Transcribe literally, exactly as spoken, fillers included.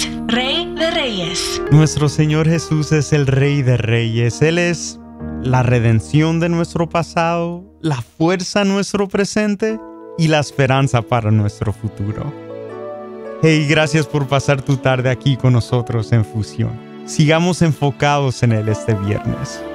es Rey de Reyes. Nuestro Señor Jesús es el Rey de Reyes. Él es la redención de nuestro pasado, la fuerza en nuestro presente y la esperanza para nuestro futuro. Hey, gracias por pasar tu tarde aquí con nosotros en Fusión. Sigamos enfocados en Él este viernes.